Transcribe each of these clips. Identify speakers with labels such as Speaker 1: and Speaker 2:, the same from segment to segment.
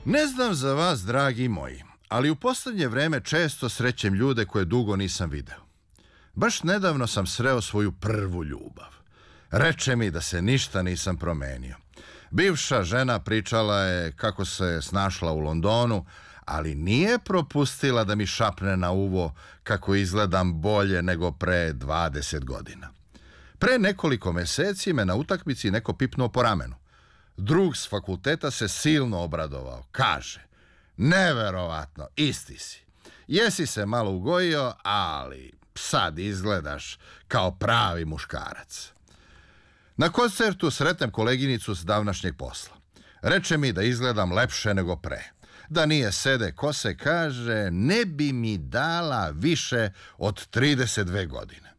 Speaker 1: Ne znam za vas, dragi moji, ali u posljednje vreme često srećem ljude koje dugo nisam video. Baš nedavno sam sreo svoju prvu ljubav. Reče mi da se ništa nisam promenio. Bivša žena pričala je kako se snašla u Londonu, ali nije propustila da mi šapne na uvo kako izgledam bolje nego pre 20 godina. Pre nekoliko meseci me na utakmici neko pipnuo po ramenu. Drug s fakulteta se silno obradovao. Kaže, neverovatno, isti si. Jesi se malo ugojio, ali sad izgledaš kao pravi muškarac. Na koncertu sretnem koleginicu s davnašnjeg posla. Reče mi da izgledam lepše nego pre. Da nije sede kose, kaže, ne bi mi dala više od 32 godine.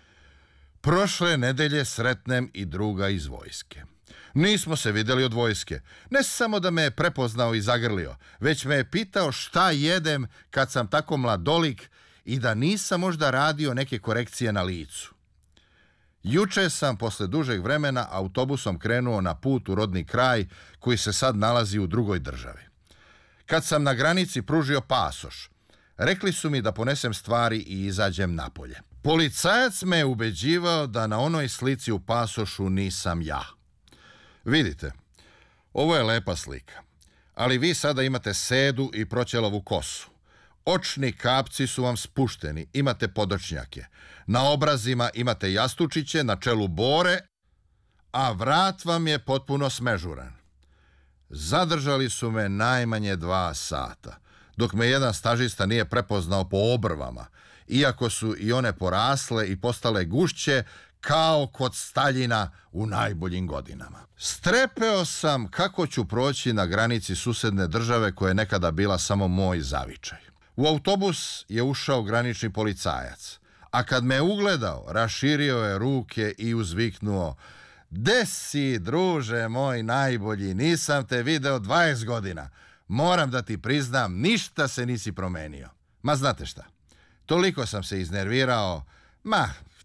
Speaker 1: Prošle nedelje sretnem i druga iz vojske. Nismo se vidjeli od vojske. Ne samo da me je prepoznao i zagrlio, već me je pitao šta jedem kad sam tako mladolik i da nisam možda radio neke korekcije na licu. Juče sam posle dužeg vremena autobusom krenuo na put u rodni kraj koji se sad nalazi u drugoj državi. Kad sam na granici pružio pasoš, rekli su mi da ponesem stvari i izađem napolje. Policajac me je ubeđivao da na onoj slici u pasošu nisam ja. Vidite, ovo je lepa slika, ali vi sada imate sedu i proćelovu kosu. Očni kapci su vam spušteni, imate podočnjake. Na obrazima imate jastučiće, na čelu bore, a vrat vam je potpuno smežuran. Zadržali su me najmanje 2 sata, dok me jedan stažista nije prepoznao po obrvama, iako su i one porasle i postale gušće kao kod Staljina u najboljim godinama. Strepeo sam kako ću proći na granici susedne države koja je nekada bila samo moj zavičaj. U autobus je ušao granični policajac, a kad me ugledao, raširio je ruke i uzviknuo: "De si, druže moj najbolji, nisam te video 20 godina. Moram da ti priznam, ništa se nisi promenio." Ma znate šta, toliko sam se iznervirao,